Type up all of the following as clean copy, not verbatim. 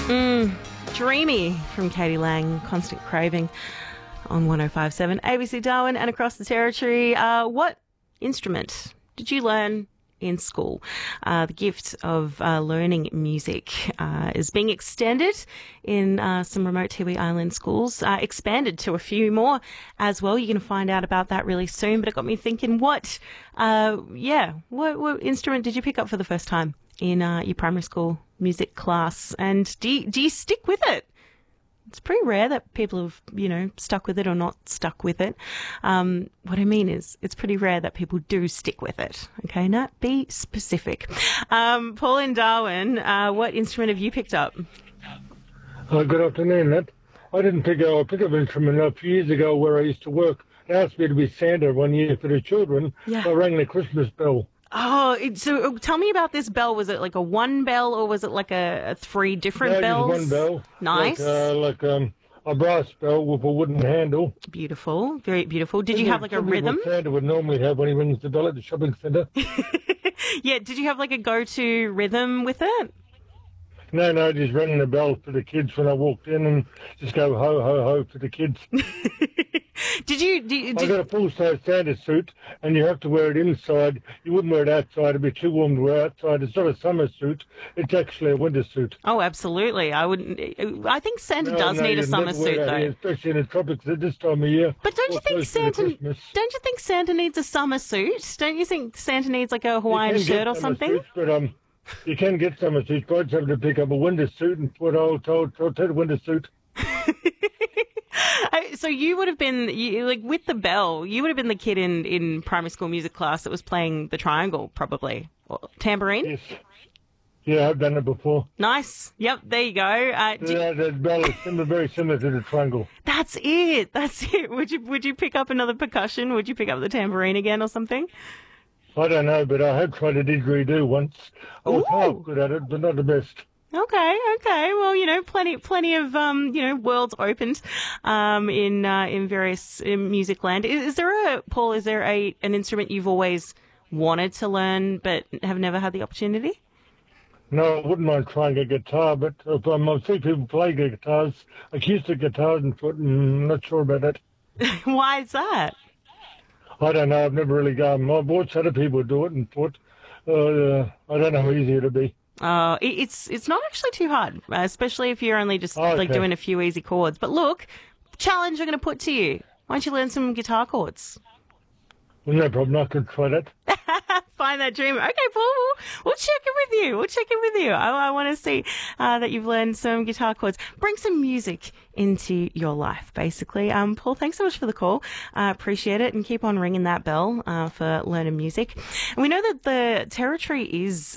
Dreamy from Katie Lang, Constant Craving on 105.7 ABC Darwin and across the territory. What instrument did you learn in school? The gift of learning music is being extended in some remote Tiwi Island schools, expanded to a few more as well. You're going to find out about that really soon, but it got me thinking, what instrument did you pick up for the first time in your primary school music class? And do you stick with it? It's pretty rare that people have, stuck with it or not stuck with it. What I mean is it's pretty rare that people do stick with it. Okay, now be specific. Paul in Darwin, what instrument have you picked up? Good afternoon, Nat. I picked up an instrument a few years ago where I used to work. They asked me to be Santa one year for the children. Yeah. So I rang the Christmas bell. Oh, so tell me about this bell. Was it like a one bell or was it like a three different bells? One bell. Nice. Like a brass bell with a wooden handle. Beautiful. Very beautiful. Did you have like a rhythm? Santa would normally have when he rings the bell at the shopping centre. Yeah. Did you have like a go-to rhythm with it? No, just ringing the bell for the kids when I walked in and just go ho, ho, ho for the kids. I got a full-size Santa suit, and you have to wear it inside. You wouldn't wear it outside. It'd be too warm to wear outside. It's not a summer suit. It's actually a winter suit. Oh, absolutely. I think Santa does need a summer suit, though. Especially in the tropics at this time of year. But don't you think Santa needs a summer suit? Don't you think Santa needs like a Hawaiian shirt or something? Suits, but you can get summer suits, but I just have to pick up a winter suit and put a winter suit. So you would have been, with the bell, you would have been the kid in primary school music class that was playing the triangle, probably. Or tambourine? Yes. Yeah, I've done it before. Nice. Yep, there you go. The bell is very similar to the triangle. That's it. Would you pick up another percussion? Would you pick up the tambourine again or something? I don't know, but I have tried a didgeridoo once. I was half good at it, but not the best. Okay. Well, plenty of worlds opened in various music land. Is there an instrument you've always wanted to learn but have never had the opportunity? No, I wouldn't mind trying a guitar, but I see people play guitars, acoustic guitars, and I'm not sure about that. Why is that? I don't know. I've never really gone. I've watched other people do it and thought, I don't know how easy it'll be. It's not actually too hard, especially if you're only just doing a few easy chords. But look, challenge I'm going to put to you. Why don't you learn some guitar chords? Well, no problem. I can try that. Find that dream. Okay, Paul, we'll check in with you. I want to see that you've learned some guitar chords. Bring some music into your life, basically. Paul, thanks so much for the call. Appreciate it. And keep on ringing that bell for learning music. And we know that the territory is,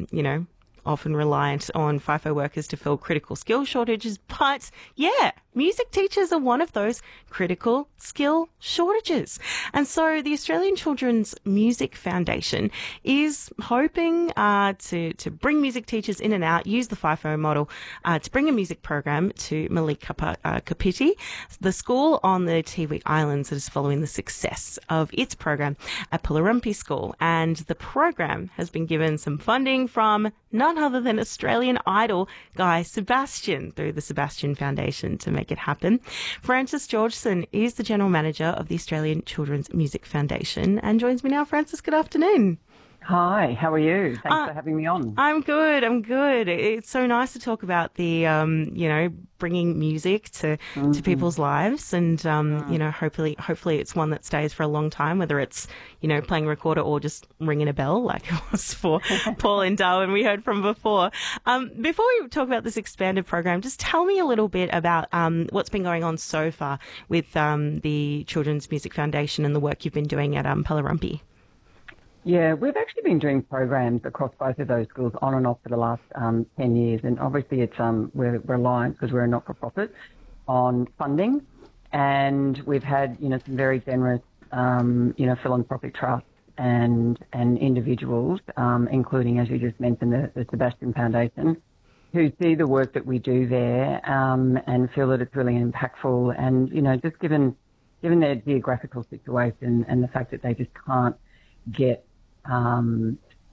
often reliant on FIFO workers to fill critical skill shortages. But, music teachers are one of those critical skill shortages. And so the Australian Children's Music Foundation is hoping to bring music teachers in and out, use the FIFO model to bring a music program to Malik Kapiti, the school on the Tiwi Islands that is following the success of its program at Pularumpi School. And the program has been given some funding from none other than Australian Idol Guy Sebastian through the Sebastian Foundation to make it happen. Francis Georgeson is the General Manager of the Australian Children's Music Foundation and joins me now. Francis, good afternoon. Hi, how are you? Thanks for having me on. I'm good. It's so nice to talk about the, bringing music to people's lives and, hopefully it's one that stays for a long time, whether it's, playing a recorder or just ringing a bell like it was for Paul in Darwin we heard from before. Before we talk about this expanded program, just tell me a little bit about what's been going on so far with the Children's Music Foundation and the work you've been doing at Pularumpi. Yeah, we've actually been doing programs across both of those schools on and off for the last 10 years. And obviously it's we're reliant, because we're a not-for-profit, on funding. And we've had, some very generous, philanthropic trusts and individuals, including, as you just mentioned, the Sebastian Foundation, who see the work that we do there and feel that it's really impactful. And, just given their geographical situation and the fact that they just can't get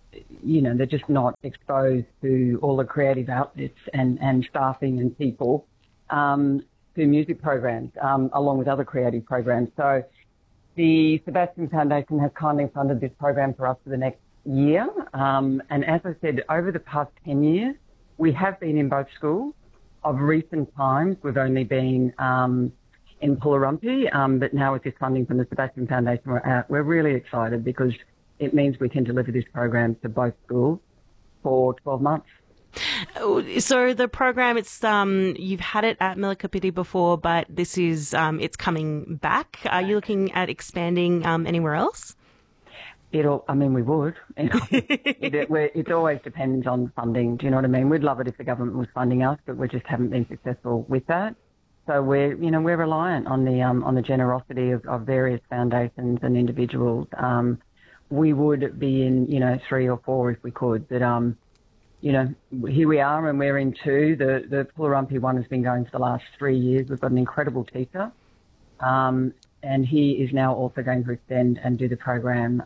they're just not exposed to all the creative outlets and staffing and people to music programs, along with other creative programs. So the Sebastian Foundation has kindly funded this program for us for the next year. And as I said, over the past 10 years, we have been in both schools. Of recent times, we've only been in Pularumpi, but now with this funding from the Sebastian Foundation, we're really excited because it means we can deliver this program to both schools for 12 months. So the program, it's you've had it at Millikapiti before, but this is it's coming back. Are you looking at expanding anywhere else? We would. It always depends on funding. Do you know what I mean? We'd love it if the government was funding us, but we just haven't been successful with that. So we're reliant on the generosity of various foundations and individuals. We would be in 3 or 4 if we could, but here we are, and we're in 2. The Pularumpi one has been going for the last 3 years. We've got an incredible teacher. And he is now also going to extend and do the program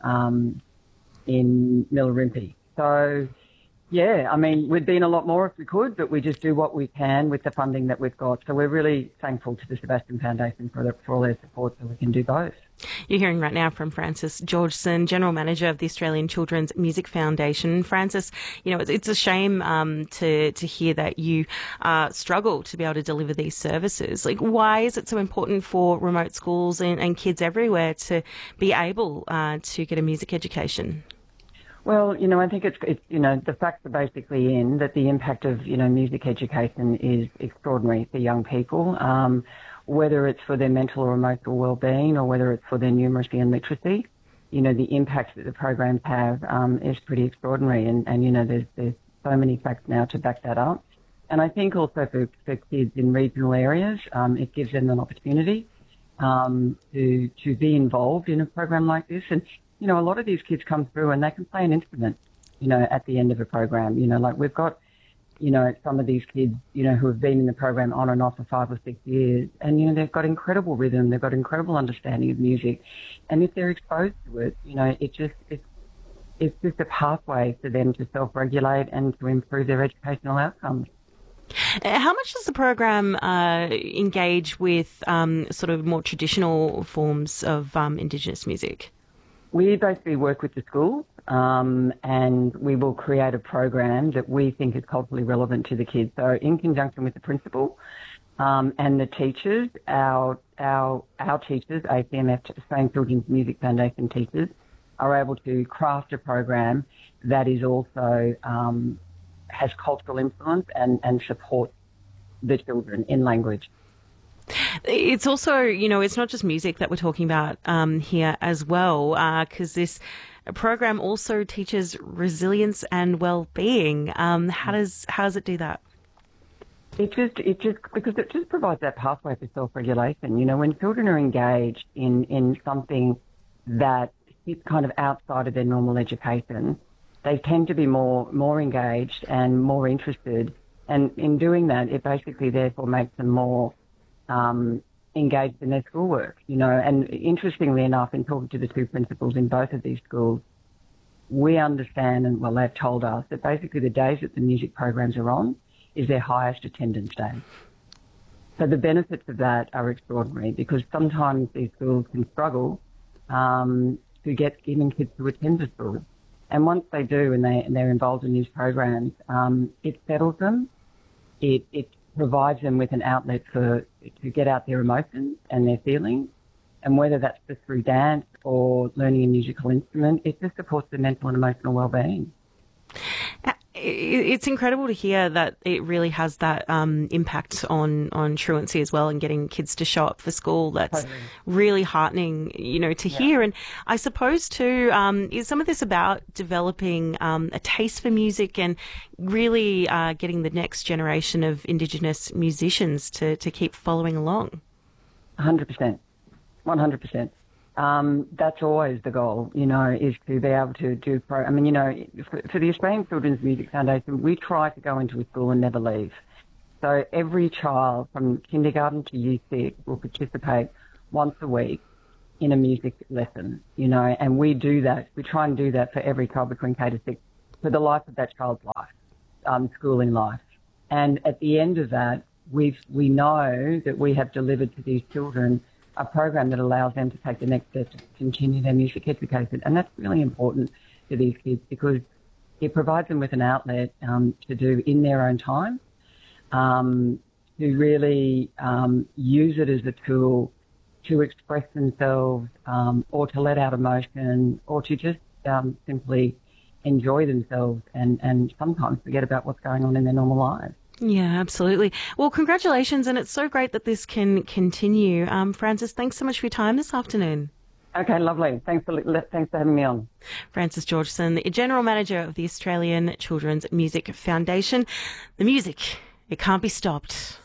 in Milarimpi. So, we'd be in a lot more if we could, but we just do what we can with the funding that we've got. So we're really thankful to the Sebastian Foundation for all their support so we can do both. You're hearing right now from Frances Georgeson, General Manager of the Australian Children's Music Foundation. Frances, it's a shame to hear that you struggle to be able to deliver these services. Like, why is it so important for remote schools and kids everywhere to be able to get a music education? Well, I think it's the facts are basically in that the impact of, music education is extraordinary for young people, whether it's for their mental or emotional well-being or whether it's for their numeracy and literacy. The impact that the programs have is pretty extraordinary, and there's so many facts now to back that up. And I think also for kids in regional areas, it gives them an opportunity to be involved in a program like this. And a lot of these kids come through and they can play an instrument, at the end of a program. Like we've got, some of these kids, who have been in the program on and off for 5 or 6 years, and, they've got incredible rhythm, they've got incredible understanding of music. And if they're exposed to it, it's just a pathway for them to self-regulate and to improve their educational outcomes. How much does the program engage with sort of more traditional forms of Indigenous music? We basically work with the schools and we will create a program that we think is culturally relevant to the kids. So in conjunction with the principal and the teachers, our teachers, ACMF, Australian Children's Music Foundation teachers, are able to craft a program that is also has cultural influence and supports the children in language. It's also, it's not just music that we're talking about here as well, because this program also teaches resilience and well-being. How does it do that? It just provides that pathway for self-regulation. When children are engaged in something that is kind of outside of their normal education, they tend to be more engaged and more interested. And in doing that, it basically therefore makes them more engaged in their schoolwork, and interestingly enough, in talking to the 2 principals in both of these schools, we understand, and they've told us that basically the days that the music programs are on is their highest attendance day. So the benefits of that are extraordinary because sometimes these schools can struggle to get even kids to attend the school. And once they do and they're involved in these programs, it settles them. It provides them with an outlet to get out their emotions and their feelings. And whether that's just through dance or learning a musical instrument, it just supports their mental and emotional well-being. It's incredible to hear that it really has that impact on truancy as well and getting kids to show up for school. That's really heartening, to hear. And I suppose too, is some of this about developing a taste for music and really getting the next generation of Indigenous musicians to keep following along? 100%. 100%. That's always the goal, is to be able to do for the Australian Children's Music Foundation, we try to go into a school and never leave. So every child from kindergarten to year 6 will participate once a week in a music lesson, and we do that. We try and do that for every child between K to 6 for the life of that child's life, schooling life. And at the end of that, we know that we have delivered to these children a program that allows them to take the next step to continue their music education. And that's really important to these kids because it provides them with an outlet to do in their own time, to really use it as a tool to express themselves or to let out emotion or to just simply enjoy themselves and sometimes forget about what's going on in their normal lives. Yeah, absolutely. Well, congratulations, and it's so great that this can continue. Frances, thanks so much for your time this afternoon. Okay, lovely. Thanks for having me on. Frances Georgeson, the General Manager of the Australian Children's Music Foundation. The music, it can't be stopped.